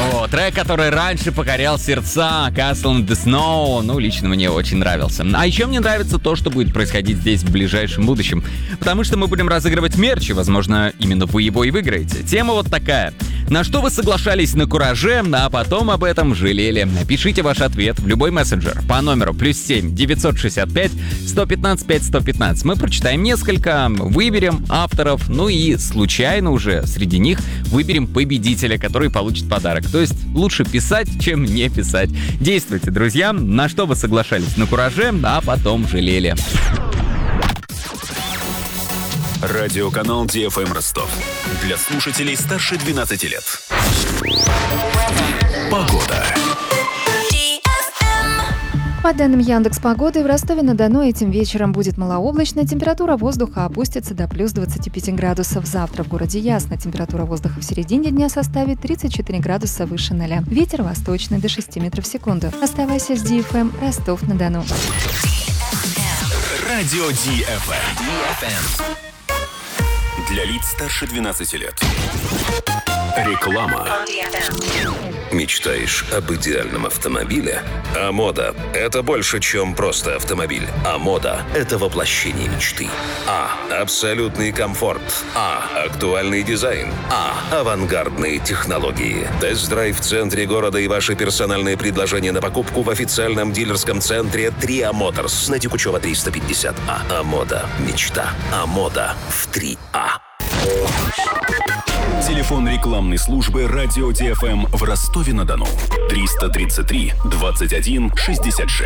О, трек, который раньше покорял сердца, Castle in the Snow, лично мне очень нравился. А еще мне нравится то, что будет происходить здесь в ближайшем будущем, потому что мы будем разыгрывать мерч, и, возможно, именно вы его и выиграете. Тема вот такая. На что вы соглашались на кураже, а потом об этом жалели? Пишите ваш ответ в любой мессенджер по номеру +7 965 115 5115. Мы прочитаем несколько, выберем авторов, и случайно уже среди них выберем победителя, который получит подарок. То есть лучше писать, чем не писать. Действуйте, друзья. На что вы соглашались на кураже, а потом жалели? Радиоканал DFM Ростов. Для слушателей старше 12 лет. Погода. По данным Яндекс.Погоды, в Ростове-на-Дону этим вечером будет малооблачно, температура воздуха опустится до плюс 25 градусов. Завтра в городе ясно, температура воздуха в середине дня составит 34 градуса выше 0. Ветер восточный до 6 метров в секунду. Оставайся с DFM Ростов-на-Дону. Радио DFM. Для лиц старше 12 лет. Реклама. Мечтаешь об идеальном автомобиле? «Амода» — это больше, чем просто автомобиль. «Амода» — это воплощение мечты. Абсолютный комфорт. Актуальный дизайн. Авангардные технологии. Тест-драйв в центре города и ваши персональные предложения на покупку в официальном дилерском центре «Триа Моторс» на Текучева 350. «Амода» — мечта. «Амода» в 3А. Телефон рекламной службы «Радио DFM» в Ростове-на-Дону. 333 21 66.